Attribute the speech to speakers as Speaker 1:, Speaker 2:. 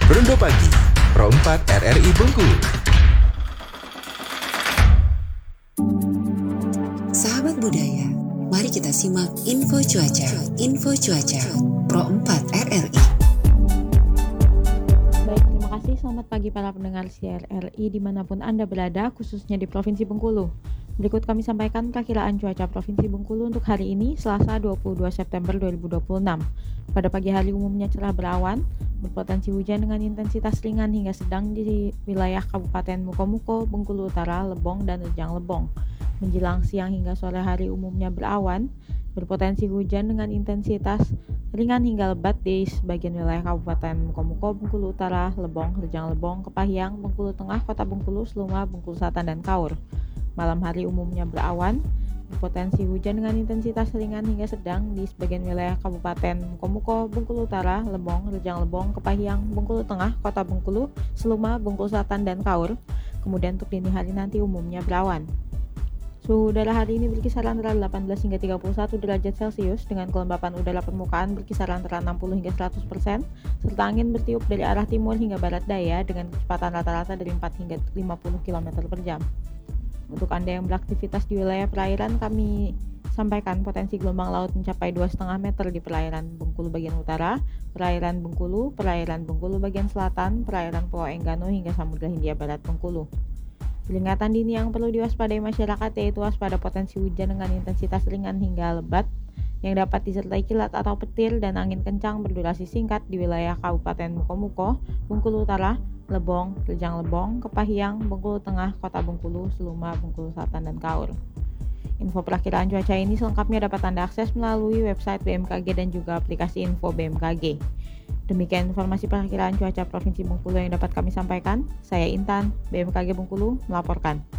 Speaker 1: Rondo Pagi, Pro 4 RRI Bengkulu.
Speaker 2: Sahabat budaya, mari kita simak info cuaca. Info cuaca Pro 4 RRI.
Speaker 3: Baik, terima kasih. Selamat pagi para pendengar RRI dimanapun Anda berada, khususnya di Provinsi Bengkulu. Berikut kami sampaikan perakiraan cuaca Provinsi Bengkulu untuk hari ini, Selasa 22 September 2026. Pada pagi hari umumnya cerah berawan, berpotensi hujan dengan intensitas ringan hingga sedang di wilayah Kabupaten Mukomuko, Bengkulu Utara, Lebong, dan Rejang Lebong. Menjelang siang hingga sore hari umumnya berawan, berpotensi hujan dengan intensitas ringan hingga lebat di sebagian wilayah Kabupaten Mukomuko, Bengkulu Utara, Lebong, Rejang Lebong, Kepahyang, Bengkulu Tengah, Kota Bengkulu, Seluma, Bengkulu Selatan, dan Kaur. Malam hari umumnya berawan, berpotensi hujan dengan intensitas ringan hingga sedang di sebagian wilayah Kabupaten Mukomuko, Bengkulu Utara, Lebong, Rejang Lebong, Kepahyang, Bengkulu Tengah, Kota Bengkulu, Seluma, Bengkulu Selatan, dan Kaur. Kemudian untuk dini hari nanti umumnya berawan. Suhu udara hari ini berkisar antara 18 hingga 31 derajat Celcius dengan kelembapan udara permukaan berkisar antara 60 hingga 100%, serta angin bertiup dari arah timur hingga barat daya dengan kecepatan rata-rata dari 4 hingga 50 km per jam. Untuk Anda yang beraktivitas di wilayah perairan, kami sampaikan potensi gelombang laut mencapai 2,5 meter di perairan Bengkulu bagian utara, perairan Bengkulu bagian selatan, perairan Pulau Enggano hingga Samudra Hindia Barat Bengkulu. Peringatan dini yang perlu diwaspadai masyarakat yaitu waspada potensi hujan dengan intensitas ringan hingga lebat yang dapat disertai kilat atau petir dan angin kencang berdurasi singkat di wilayah Kabupaten Mukomuko, Bengkulu Utara, Lebong, Rejang Lebong, Kepahyang, Bengkulu Tengah, Kota Bengkulu, Seluma, Bengkulu Selatan, dan Kaur. Info perakiraan cuaca ini selengkapnya dapat Anda akses melalui website BMKG dan juga aplikasi info BMKG. Demikian informasi perakiraan cuaca Provinsi Bengkulu yang dapat kami sampaikan. Saya Intan, BMKG Bengkulu, melaporkan.